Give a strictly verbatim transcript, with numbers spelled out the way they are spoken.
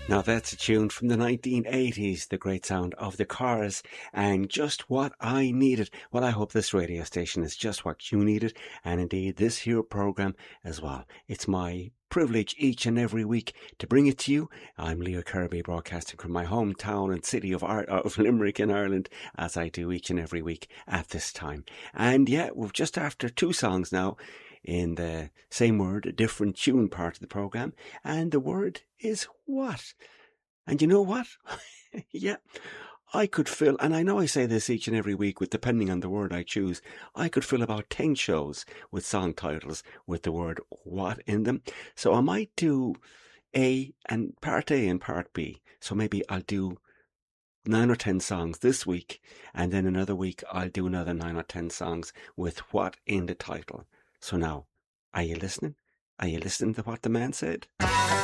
Now that's a tune from the nineteen eighties, the great sound of the Cars, and just what I needed. Well, I hope this radio station is just what you needed, and indeed this here programme as well. It's my privilege each and every week to bring it to you. I'm Leo Kirby, broadcasting from my hometown and city of, Ar- of Limerick in Ireland, as I do each and every week at this time. And yeah, we're just after two songs now in the same word, a different tune part of the programme, and the word is what? And you know what? Yeah, I could fill, and I know I say this each and every week, with depending on the word I choose, I could fill about ten shows with song titles with the word what in them. So I might do A and part A and part B. So maybe I'll do nine or ten songs this week, and then another week I'll do another nine or ten songs with what in the title. So now, are you listening? Are you listening to what the man said?